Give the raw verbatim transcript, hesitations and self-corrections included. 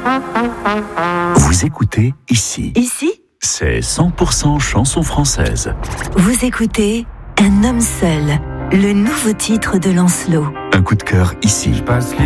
Vous écoutez ici. Ici, c'est cent pour cent chanson française. vous écoutez Un homme seul, le nouveau titre de Lancelot. Un coup de cœur ici. Je passe les